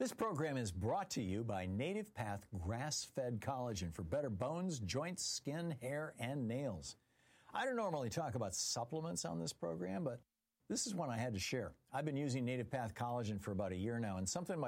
This program is brought to you by Native Path Grass-Fed Collagen for better bones, joints, skin, hair, and nails. I don't normally talk about supplements on this program, but this is one I had to share. I've been using Native Path Collagen for about a year now, and something my